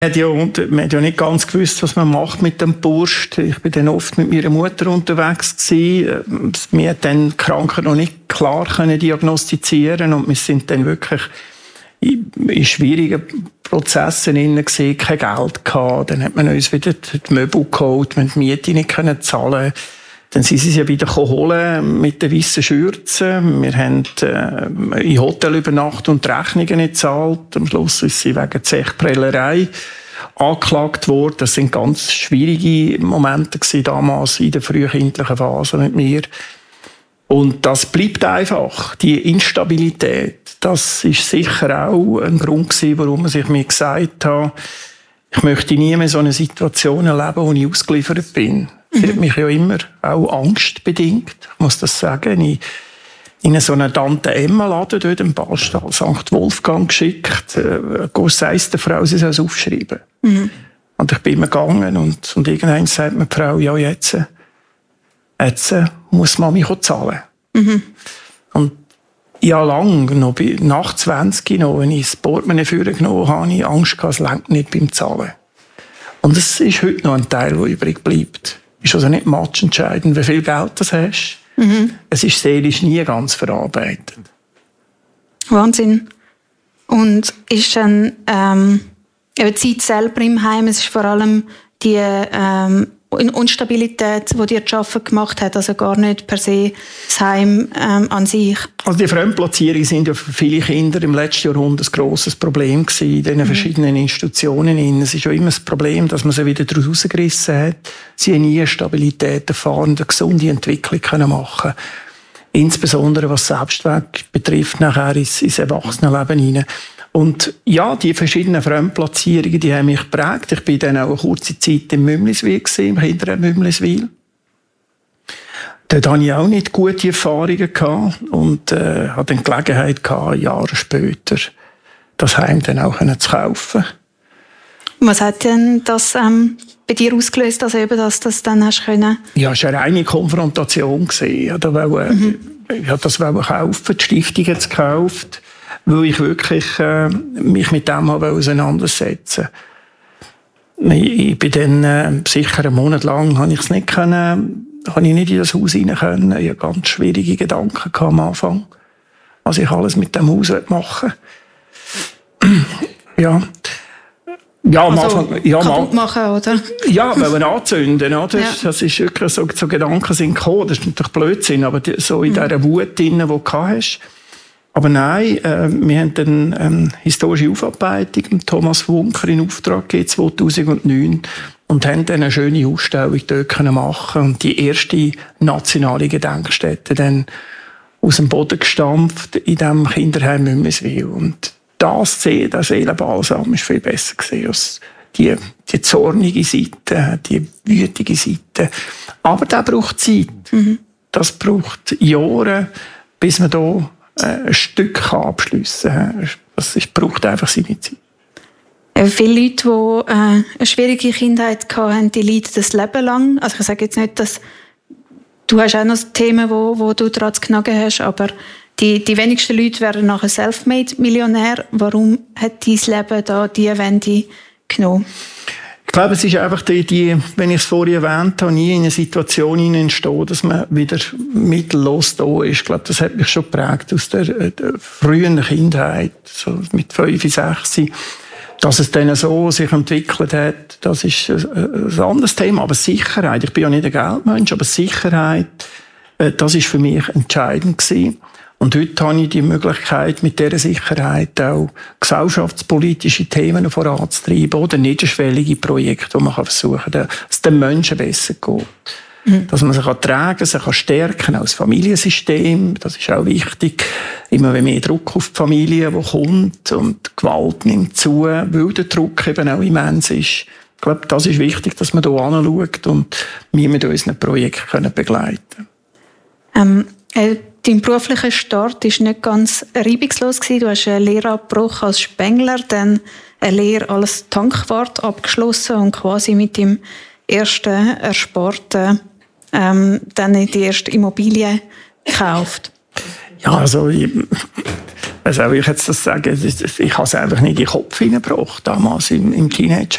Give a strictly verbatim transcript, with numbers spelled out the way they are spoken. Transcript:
Man hat ja, man hat ja nicht ganz gewusst, was man macht mit dem Bursch. Ich bin dann oft mit meiner Mutter unterwegs gewesen. Wir hat dann die Krankheit noch nicht klar können diagnostizieren und wir sind dann wirklich in, in schwierigen Prozessen innen gesehen, kein Geld gehabt. Dann hat man uns wieder die Möbel geholt, wir haben die Miete nicht können zahlen. Dann sind sie sie wieder holen mit den weißen Schürzen. Wir haben äh, im Hotel übernachtet und die Rechnungen nicht gezahlt. Am Schluss ist sie wegen Zechprellerei angeklagt worden. Das sind ganz schwierige Momente gewesen, damals in der frühkindlichen Phase mit mir. Und das bleibt einfach. Die Instabilität, das ist sicher auch ein Grund gewesen, warum ich mir gesagt habe, ich möchte nie mehr so eine Situation erleben, wo ich ausgeliefert bin. Sie hat mich ja immer auch angstbedingt, ich muss das sagen. Ich in so einen Tante-Emma-Laden dort im Ballstall Sankt Wolfgang geschickt. Äh, sagst der Frau, sie soll es aufschreiben. Mhm. Und ich bin immer gegangen und, und irgendwann sagt mir die Frau, ja, jetzt, jetzt muss Mami zahlen. Mhm. Und ja, lang, noch bei, nach zwanzig noch, wenn ich das Portemonnaie vorgenommen habe, habe ich Angst gehabt, es reicht nicht beim Zahlen. Und es ist heute noch ein Teil, der übrig bleibt. Ist also nicht matchentscheidend, wie viel Geld du hast. Mhm. Es ist seelisch nie ganz verarbeitet. Wahnsinn. Und ist dann ähm, eben die Zeit selber im Heim, es ist vor allem die ähm, Instabilität, die dir zu arbeiten gemacht hat, also gar nicht per se das Heim ähm, an sich. Also die Fremdplatzierungen sind ja für viele Kinder im letzten Jahrhundert ein grosses Problem gewesen, in diesen mhm. verschiedenen Institutionen. Es ist ja immer das Problem, dass man sie wieder daraus rausgerissen hat. Sie haben nie eine Stabilität erfahren, eine gesunde Entwicklung können machen. Insbesondere was Selbstwert betrifft, nachher ins, ins Erwachsenenleben hinein. Und ja, die verschiedenen Fremdplatzierungen, die haben mich geprägt. Ich war dann auch eine kurze Zeit in Mümliswil, im Kinderheim Mümliswil. Dort hatte ich auch nicht gute Erfahrungen gehabt und äh, hatte dann die Gelegenheit gehabt, Jahre später das Heim dann auch zu kaufen. Was hat denn das ähm, bei dir ausgelöst, dass eben das, das dann hast können? Ja, es war eine reine Konfrontation. Ich wollte mhm. das kaufen, die Stiftung hat es gekauft, weil ich wirklich äh, mich mit dem auseinandersetzen wollte. Ich bin dann äh, sicher einen Monat lang habe ich es nicht können, habe ich nicht in das Haus rein können. Ich hatte ganz schwierige Gedanken am Anfang, was ich alles mit dem Haus machen will. Ja. Ja, am also, Anfang, ja, kaputt machen, oder? Ja, weil wir anzünden, oder? Ja. Das ist wirklich so, so Gedanken sind gekommen. Das ist natürlich Blödsinn, aber so in mhm. dieser Wut drin, die du hast. Aber nein, äh, wir haben dann eine historische Aufarbeitung mit Thomas Wunker in Auftrag gegeben, zweitausendneun, und haben dann eine schöne Ausstellung dort können machen und die erste nationale Gedenkstätte dann aus dem Boden gestampft in diesem Kinderheim Mümliswil. Und das, der Seelenbalsam ist viel besser gewesen als die, die zornige Seite, die wütige Seite. Aber das braucht Zeit. Mhm. Das braucht Jahre, bis man da ein Stück abschliessen kann. Das ist, braucht einfach seine Zeit. Äh, viele Leute, die äh, eine schwierige Kindheit hatten, die leiden das Leben lang. Also ich sage jetzt nicht, dass du hast auch noch Themen, wo, wo du daran zu knagen hast, aber die, die wenigsten Leute werden nachher Selfmade-Millionär. Warum hat dein Leben da diese Wende genommen? Ich glaube, es ist einfach die, die, wenn ich es vorhin erwähnt habe, nie in eine Situation entstehen, dass man wieder mittellos da ist. Ich glaube, das hat mich schon geprägt aus der, der frühen Kindheit, so mit fünf, sechs. Dass es dann so sich entwickelt hat, das ist ein anderes Thema. Aber Sicherheit, ich bin ja nicht ein Geldmensch, aber Sicherheit, das ist für mich entscheidend gewesen. Und heute habe ich die Möglichkeit, mit dieser Sicherheit auch gesellschaftspolitische Themen voranzutreiben oder niederschwellige Projekte, wo man versuchen kann, dass es den Menschen besser geht. Mhm. Dass man sich tragen kann, sich stärken als Familiensystem. Das ist auch wichtig. Immer mehr Druck auf die Familie, der kommt, und die Gewalt nimmt zu, weil der Druck eben auch immens ist. Ich glaube, das ist wichtig, dass man hier anschaut und wir mit unseren Projekten begleiten können. Ähm, Dein beruflicher Start war nicht ganz reibungslos. Du hast einen Lehrabbruch als Spengler, dann eine Lehre als Tankwart abgeschlossen und quasi mit dem ersten Ersparten ähm, dann die erste Immobilie gekauft. Ja, also ich, Also will ich jetzt das sagen, ich habe es einfach nicht in den Kopf hineingebracht, damals im, im Teenager.